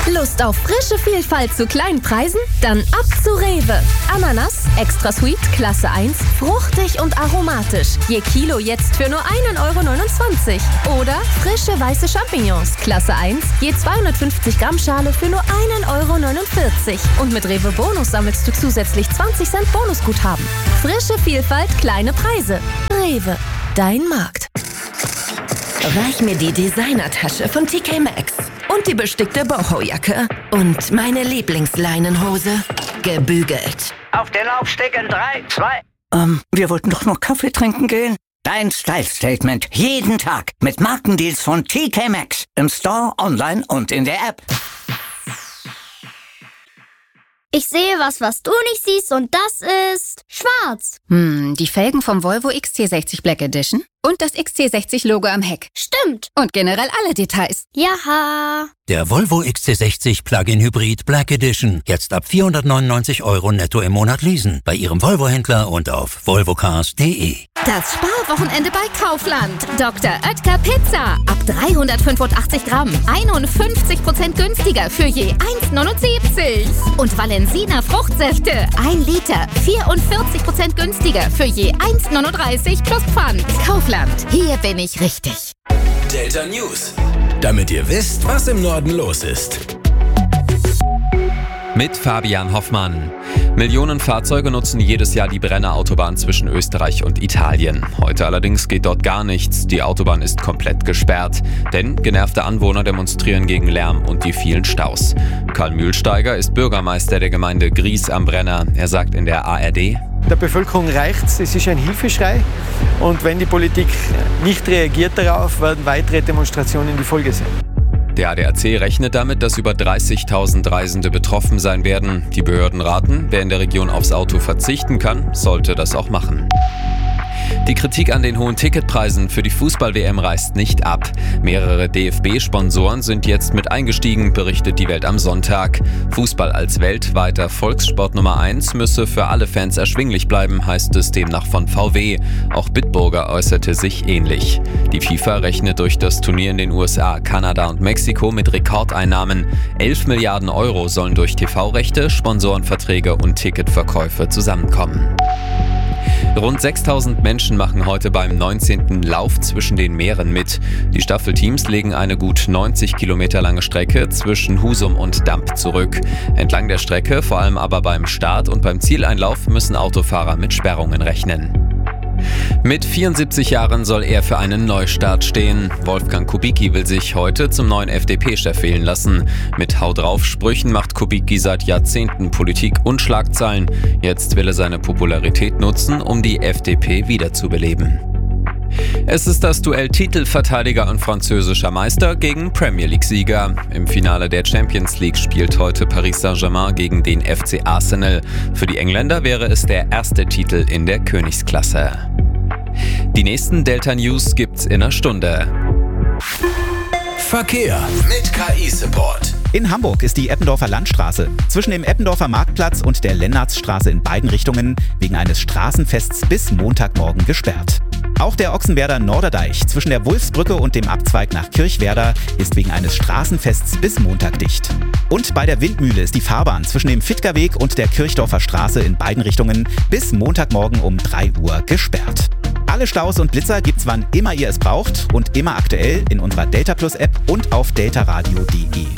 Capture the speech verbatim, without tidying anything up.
Lust auf frische Vielfalt zu kleinen Preisen? Dann ab zu Rewe. Ananas, extra sweet, Klasse eins, fruchtig und aromatisch. Je Kilo jetzt für nur ein Euro neunundzwanzig. Oder frische weiße Champignons, Klasse eins, je zweihundertfünfzig Gramm Schale für nur ein Euro neunundvierzig. Und mit Rewe Bonus sammelst du zusätzlich zwanzig Cent Bonusguthaben. Frische Vielfalt, kleine Preise. Rewe, dein Markt. Reich mir die Designertasche von T K Maxx und die bestickte Boho-Jacke und meine Lieblingsleinenhose, gebügelt. Auf den Laufsteg in drei, zwei... Ähm, wir wollten doch nur Kaffee trinken gehen. Dein Style-Statement jeden Tag mit Markendeals von T K Maxx. Im Store, online und in der App. Ich sehe was, was du nicht siehst, und das ist schwarz. Hm, die Felgen vom Volvo X C sechzig Black Edition und das X C sechzig Logo am Heck. Stimmt. Und generell alle Details. Jaha. Der Volvo X C sechzig Plug-in Hybrid Black Edition. Jetzt ab vierhundertneunundneunzig Euro netto im Monat leasen. Bei Ihrem Volvo-Händler und auf volvocars punkt de. Das Sparwochenende bei Kaufland. Doktor Oetker Pizza. Ab dreihundertfünfundachtzig Gramm. einundfünfzig Prozent günstiger für je eins neunundsiebzig. Und Valensina Fruchtsäfte. ein Liter. vierundvierzig Prozent günstiger für je eins neununddreißig plus Pfand. Kaufland. Hier bin ich richtig. Delta News. Damit ihr wisst, was im Norden los ist. Mit Fabian Hoffmann. Millionen Fahrzeuge nutzen jedes Jahr die Brennerautobahn zwischen Österreich und Italien. Heute allerdings geht dort gar nichts. Die Autobahn ist komplett gesperrt. Denn genervte Anwohner demonstrieren gegen Lärm und die vielen Staus. Karl Mühlsteiger ist Bürgermeister der Gemeinde Gries am Brenner. Er sagt in der A R D: Der Bevölkerung reicht's, es ist ein Hilfeschrei. Und wenn die Politik nicht reagiert darauf, werden weitere Demonstrationen die Folge sein. Der A D A C rechnet damit, dass über dreißigtausend Reisende betroffen sein werden. Die Behörden raten, wer in der Region aufs Auto verzichten kann, sollte das auch machen. Die Kritik an den hohen Ticketpreisen für die Fußball-W M reißt nicht ab. Mehrere D F B-Sponsoren sind jetzt mit eingestiegen, berichtet die Welt am Sonntag. Fußball als weltweiter Volkssport Nummer eins müsse für alle Fans erschwinglich bleiben, heißt es demnach von V W. Auch Bitburger äußerte sich ähnlich. Die FIFA rechnet durch das Turnier in den U S A, Kanada und Mexiko mit Rekordeinnahmen. elf Milliarden Euro sollen durch T V-Rechte, Sponsorenverträge und Ticketverkäufe zusammenkommen. Rund sechstausend Menschen machen heute beim neunzehnten Lauf zwischen den Meeren mit. Die Staffelteams legen eine gut neunzig Kilometer lange Strecke zwischen Husum und Damp zurück. Entlang der Strecke, vor allem aber beim Start und beim Zieleinlauf, müssen Autofahrer mit Sperrungen rechnen. Mit vierundsiebzig Jahren soll er für einen Neustart stehen. Wolfgang Kubicki will sich heute zum neuen F D P-Chef wählen lassen. Mit Hau-drauf-Sprüchen macht Kubicki seit Jahrzehnten Politik und Schlagzeilen. Jetzt will er seine Popularität nutzen, um die F D P wiederzubeleben. Es ist das Duell Titelverteidiger und französischer Meister gegen Premier League-Sieger. Im Finale der Champions League spielt heute Paris Saint-Germain gegen den F C Arsenal. Für die Engländer wäre es der erste Titel in der Königsklasse. Die nächsten Delta News gibt's in einer Stunde. Verkehr mit K I-Support. In Hamburg ist die Eppendorfer Landstraße zwischen dem Eppendorfer Marktplatz und der Lennertsstraße in beiden Richtungen wegen eines Straßenfests bis Montagmorgen gesperrt. Auch der Ochsenwerder Norderdeich zwischen der Wulfsbrücke und dem Abzweig nach Kirchwerder ist wegen eines Straßenfests bis Montag dicht. Und bei der Windmühle ist die Fahrbahn zwischen dem Fittgerweg und der Kirchdorfer Straße in beiden Richtungen bis Montagmorgen um drei Uhr gesperrt. Alle Staus und Blitzer gibt's, wann immer ihr es braucht und immer aktuell in unserer Delta Plus App und auf deltaradio punkt de.